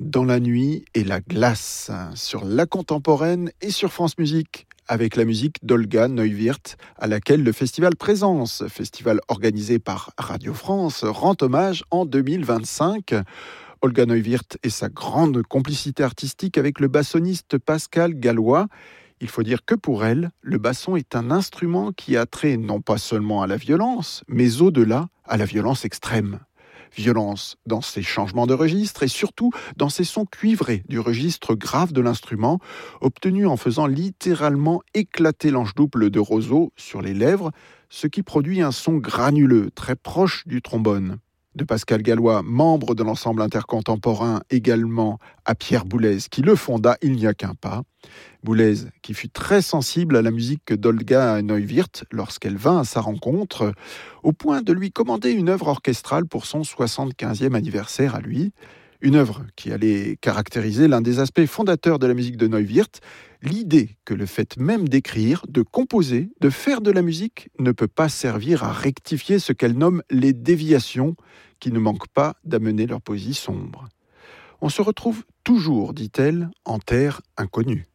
Dans la nuit et la glace, sur La Contemporaine et sur France Musique, avec la musique d'Olga Neuwirth, à laquelle le festival Présence, festival organisé par Radio France, rend hommage en 2025. Olga Neuwirth et sa grande complicité artistique avec le bassoniste Pascal Gallois. Il faut dire que pour elle, le basson est un instrument qui a trait non pas seulement à la violence, mais au-delà, à la violence extrême. Violence dans ses changements de registre et surtout dans ses sons cuivrés du registre grave de l'instrument, obtenus en faisant littéralement éclater l'anche double de roseau sur les lèvres, ce qui produit un son granuleux très proche du trombone. De Pascal Gallois, membre de l'ensemble intercontemporain également à Pierre Boulez, qui le fonda il n'y a qu'un pas. Boulez, qui fut très sensible à la musique d'Olga Neuwirth lorsqu'elle vint à sa rencontre, au point de lui commander une œuvre orchestrale pour son 75e anniversaire à lui. Une œuvre qui allait caractériser l'un des aspects fondateurs de la musique de Neuwirth, l'idée que le fait même d'écrire, de composer, de faire de la musique ne peut pas servir à rectifier ce qu'elle nomme les déviations, qui ne manquent pas d'amener leur poésie sombre. On se retrouve toujours, dit-elle, en terre inconnue.